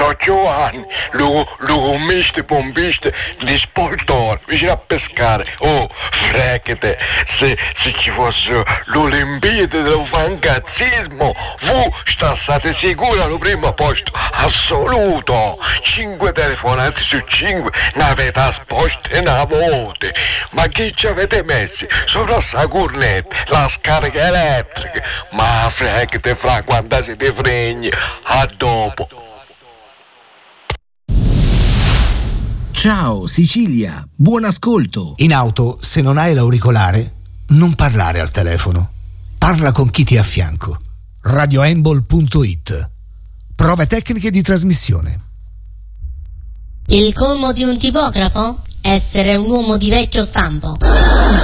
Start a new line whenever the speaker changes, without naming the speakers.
Ciao Giovanni, lo commiste pompiste di Spoltore, vicino a pescare. Oh, fregate, se ci fosse l'Olimpiade del fangazzismo, voi state sicuri al primo posto, assoluto. 5 telefonate su 5, ne avete asposte una volta. Ma chi ci avete messi? Sopra sta cornetta, la scarica elettrica. Ma fregate fra quando siete fregni, a dopo.
Ciao Sicilia, buon ascolto.
In auto, se non hai l'auricolare, non parlare al telefono. Parla con chi ti è a fianco. radioembol.it. Prove tecniche di trasmissione.
Il colmo di un tipografo? Essere un uomo di vecchio stampo.